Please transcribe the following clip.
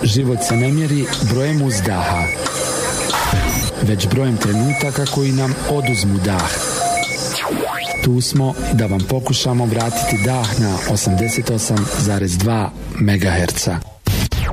Život se ne mjeri brojem uzdaha, već brojem trenutaka koji nam oduzmu dah. Tu smo da vam pokušamo vratiti dah na 88,2 MHz.